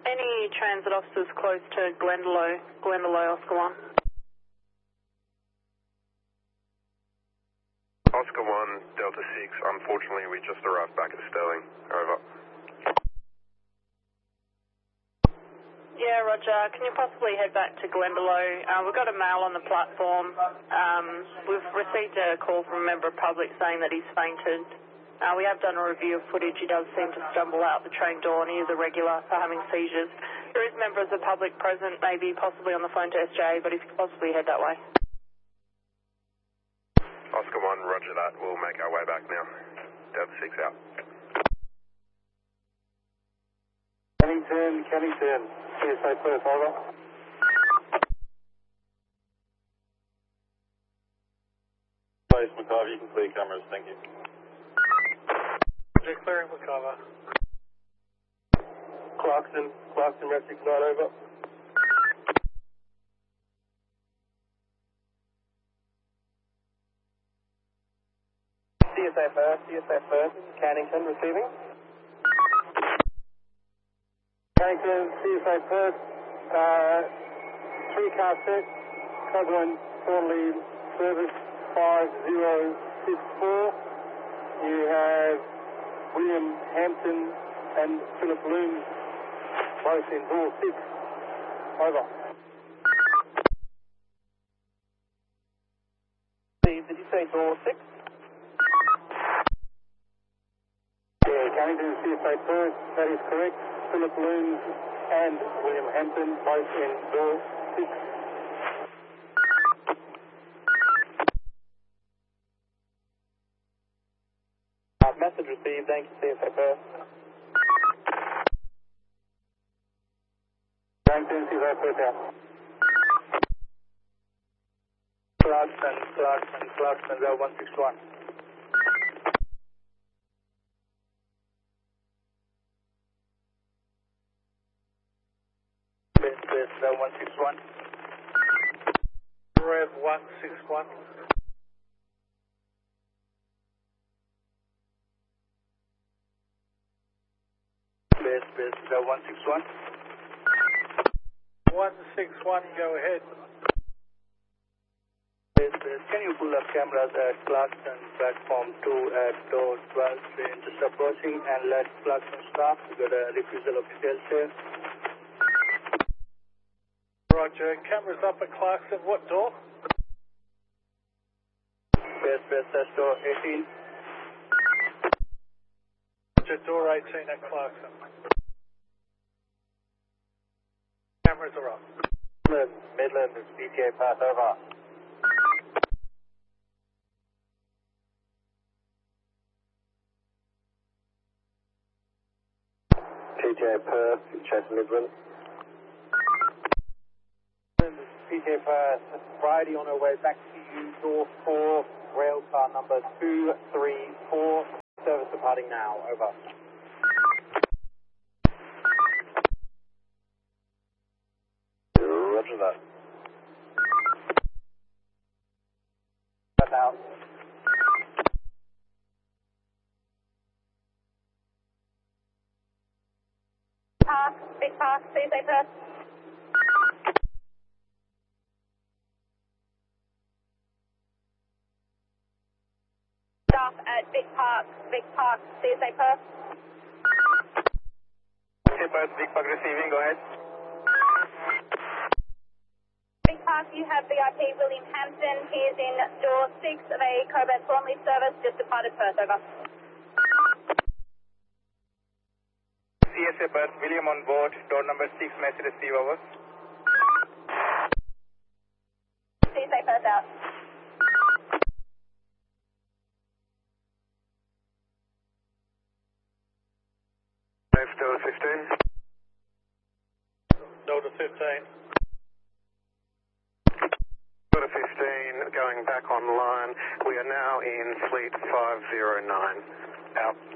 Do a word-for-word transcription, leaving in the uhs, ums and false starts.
Any transit officers close to Glendalough, Glendalough Oscar one? Oscar one, Delta six, unfortunately we just arrived back at Sterling. Over. Yeah, Roger. Can you possibly head back to Glendalough? Uh, we've got a mail on the platform. Um, we've received a call from a member of public saying that he's fainted. Uh, we have done a review of footage. He does seem to stumble out the train door and he is irregular for having seizures. There is members of the public present, maybe possibly on the phone to S J A, but if you could possibly head that way. Oscar one, roger that. We'll make our way back now. Delta six out. Kennington, Kennington, C S A Perth, over. Place McCarver, you can clear cameras, thank you. Project clearing McCarver. Clarkson, Clarkson, Red six nine, over. C S A Perth, C S A Perth, Cannington, receiving. Cannington, C S A Perth, uh, three car set, Coglan, Thornley, service five zero six four. You have William Hampton and Philip Looms, both in door six. Over. Steve, did you say door six? Yeah, Cannington, C S A Perth, that is correct. Philip Looms and William Hampton, both in door six. Uh, message received, thank you, C S A Perth. Cannington, C S A Perth out. Clarkson, Clarkson, Clarkson, zero one six one. Base, base, zero one six one. Rev one six one. Base, base, zero one six one. one six one, go ahead. Base, base, can you pull up cameras at Clarkson platform two at door twelve, train just approaching, and let Clarkson stop? We got a refusal of details here. Roger, cameras up at Clarkson, what door? Base, base, that's door eighteen. Roger, door eighteen at Clarkson. Cameras are up. Midland, Midland, it's P T A path, over. P T A Perth, Chester Midland. P T A Perth, Friday on our way back to you, door four, rail car number two three four, service departing now, over. Roger that. Cut out. Park, Big Park, C S A Perth. Stop at Big Park, Big Park, C S A Perth. C S A Perth, Big Park receiving, go ahead. Big Park, you have V I P William Hampton. He is in door six of a Coburg Thornley service, just departed Perth, over. C S A Perth, William on board, door number six, message receive, over. C S A Perth out. Delta fifteen. Delta fifteen. Delta fifteen going back online. We are now in fleet five zero nine. Out.